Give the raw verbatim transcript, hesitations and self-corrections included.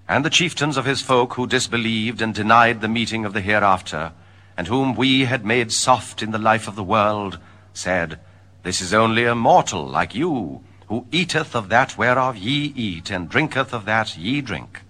And the chieftains of his folk who disbelieved and denied the meeting of the hereafter, and whom we had made soft in the life of the world, said, This is only a mortal like you, who eateth of that whereof ye eat, and drinketh of that ye drink.